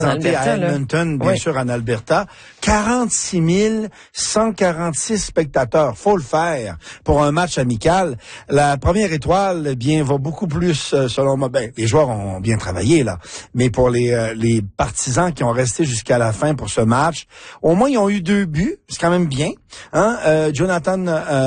présenté à Edmonton, bien sûr, en Alberta. 46 146 spectateurs. Faut le faire pour un match amical. La première étoile, eh bien, va beaucoup plus, selon moi. Ben, les joueurs ont bien travaillé, là. Mais pour les partisans qui ont resté jusqu'à la fin pour ce match, au moins, ils ont eu 2 buts. C'est quand même bien. Jonathan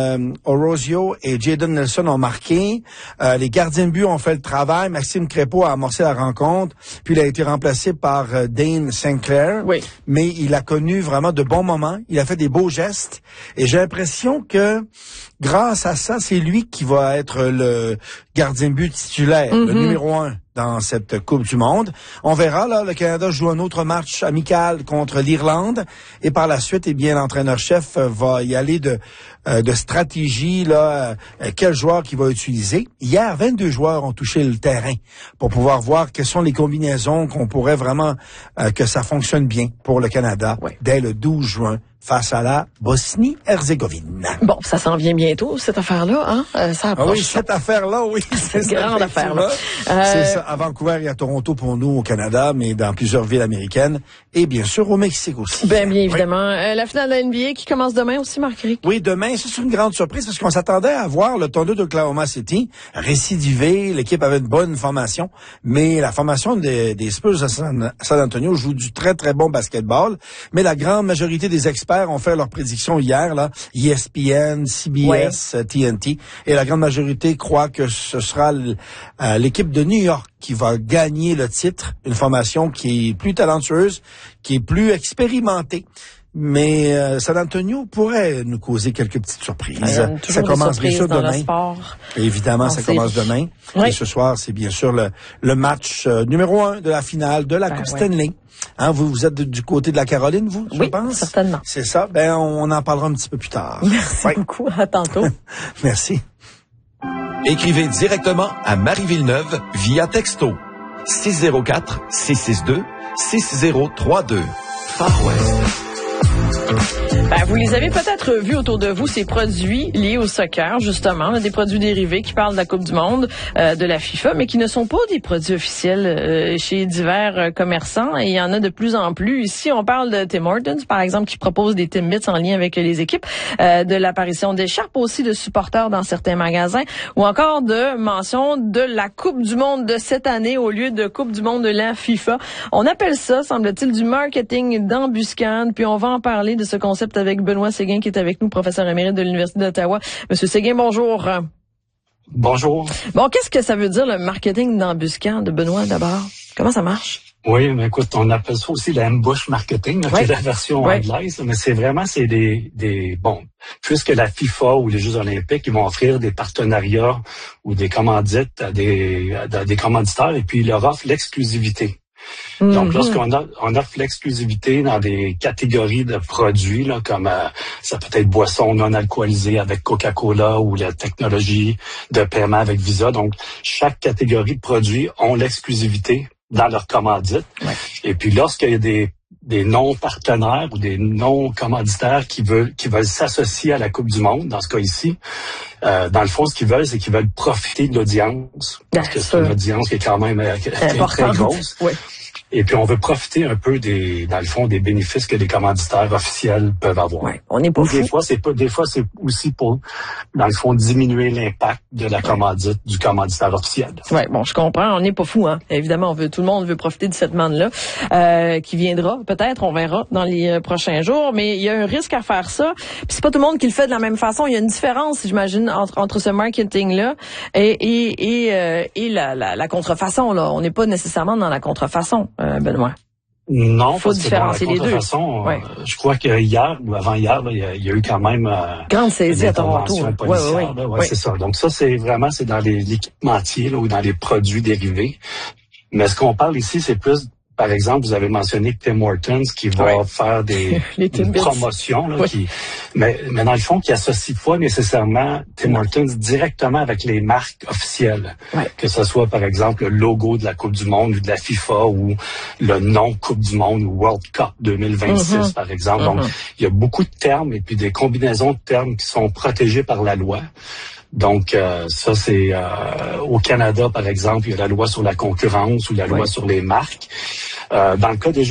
Orozio et Jayden Nelson ont marqué. Les gardiens de but ont fait le travail. Maxime Crépeau a amorcé la rencontre. Puis il a été remplacé par Dane Sinclair. Oui. Mais il a connu vraiment de bons moments. Il a fait des beaux gestes. Et j'ai l'impression que grâce à ça, c'est lui qui va être le gardien de but titulaire, le numéro 1 dans cette Coupe du Monde. On verra, là, le Canada joue un autre match amical contre l'Irlande. Et par la suite, eh bien, l'entraîneur-chef va y aller de stratégie, là, quel joueur qu'il va utiliser. Hier, 22 joueurs ont touché le terrain pour pouvoir voir quelles sont les combinaisons qu'on pourrait vraiment, que ça fonctionne bien pour le Canada dès le 12 juin. Face à la Bosnie-Herzégovine. Bon, ça s'en vient bientôt, cette affaire-là, hein? Ça approche. Ah oui, cette affaire-là, oui. C'est une grande affaire, là. C'est ça, à Vancouver et à Toronto pour nous au Canada, mais dans plusieurs villes américaines et bien sûr au Mexique aussi. Bien évidemment. La finale de la NBA qui commence demain aussi, Marc-Éric. Oui, demain, c'est une grande surprise parce qu'on s'attendait à voir le Thunder d'Oklahoma City récidiver. L'équipe avait une bonne formation, mais la formation des Spurs à San Antonio joue du très, très bon basketball. Mais la grande majorité des experts ont fait leurs prédictions hier, là, ESPN, CBS, TNT, et la grande majorité croit que ce sera l'équipe de New York qui va gagner le titre, une formation qui est plus talentueuse, qui est plus expérimentée. Mais San Antonio pourrait nous causer quelques petites surprises. Ça commence bien sûr demain. Évidemment, ça commence demain. Et ce soir, c'est bien sûr le match numéro 1 de la finale de la Coupe Stanley. Hein, vous êtes du côté de la Caroline, vous, je pense? Oui, certainement. C'est ça. Ben, on en parlera un petit peu plus tard. Merci beaucoup. À tantôt. Merci. Écrivez directement à Marie Villeneuve via texto 604-662-6032. Far West. Vous les avez peut-être vus autour de vous, ces produits liés au soccer, justement, des produits dérivés qui parlent de la Coupe du Monde, de la FIFA, mais qui ne sont pas des produits officiels chez divers commerçants. Et il y en a de plus en plus. Ici, on parle de Tim Hortons, par exemple, qui propose des Timbits en lien avec les équipes, de l'apparition d'écharpes aussi de supporters dans certains magasins, ou encore de mention de la Coupe du Monde de cette année au lieu de Coupe du Monde de la FIFA. On appelle ça, semble-t-il, du marketing d'embuscade. Puis on va en parler de ce concept avec Benoît Séguin, qui est avec nous, professeur émérite de l'Université d'Ottawa. Monsieur Séguin, bonjour. Bonjour. Bon, qu'est-ce que ça veut dire, le marketing d'embuscade, Benoît, d'abord? Comment ça marche? Oui, mais écoute, on appelle ça aussi l'ambush marketing, qui est la version anglaise, mais c'est bon, puisque la FIFA ou les Jeux olympiques, ils vont offrir des partenariats ou des commandites à des commanditaires, et puis ils leur offrent l'exclusivité. Donc, lorsqu'on offre l'exclusivité dans des catégories de produits, là, comme ça peut être boissons non alcoolisées avec Coca-Cola ou la technologie de paiement avec Visa. Donc, chaque catégorie de produits ont l'exclusivité dans leur commandite. Et puis, lorsqu'il y a des non-partenaires ou des non-commanditaires qui veulent s'associer à la Coupe du Monde, dans ce cas ici, dans le fond, ce qu'ils veulent, c'est qu'ils veulent profiter de l'audience. Parce que c'est une audience qui est quand même très grosse. Et puis, on veut profiter un peu des bénéfices que les commanditaires officiels peuvent avoir. On n'est pas fou. Des fois, c'est aussi pour, dans le fond, diminuer l'impact de la commandite du commanditaire officiel. Bon, je comprends. On n'est pas fou, hein. Évidemment, tout le monde veut profiter de cette manne-là, qui viendra, peut-être, on verra dans les prochains jours. Mais il y a un risque à faire ça. Puis c'est pas tout le monde qui le fait de la même façon. Il y a une différence, j'imagine, entre ce marketing-là et la contrefaçon, là. On n'est pas nécessairement dans la contrefaçon. Benoît. Non, faut différencier les deux. Je crois que hier ou avant-hier, il y a eu quand même grande saisie à Toronto. C'est ça. Donc ça, c'est dans l'équipementier ou dans les produits dérivés. Mais ce qu'on parle ici, c'est plus, par exemple, vous avez mentionné Tim Hortons qui va faire une promotion, là, mais dans le fond, qui associe pas nécessairement Tim Hortons directement avec les marques officielles. Que ce soit, par exemple, le logo de la Coupe du Monde ou de la FIFA ou le nom Coupe du Monde ou World Cup 2026, par exemple. Donc, il y a beaucoup de termes et puis des combinaisons de termes qui sont protégés par la loi. Donc, ça, c'est au Canada, par exemple, il y a la loi sur la concurrence ou la loi sur les marques. Dans le cas des